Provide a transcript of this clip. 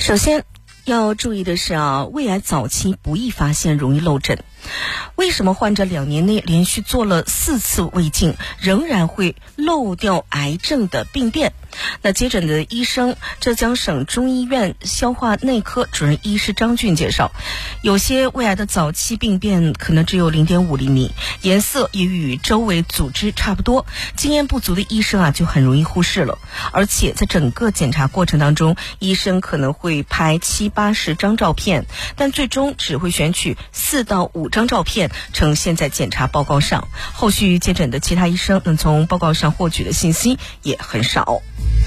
首先要注意的是胃癌早期不易发现，容易漏诊。为什么患者2年内连续做了4次胃镜，仍然会漏掉癌症的病变？那接诊的医生，浙江省中医院消化内科主任医师张俊介绍，有些胃癌的早期病变可能只有 0.5 厘米，颜色也与周围组织差不多，经验不足的医生就很容易忽视了。而且在整个检查过程当中，医生可能会拍70-80张照片，但最终只会选取4到5张照片呈现在检查报告上，后续接诊的其他医生能从报告上获取的信息也很少。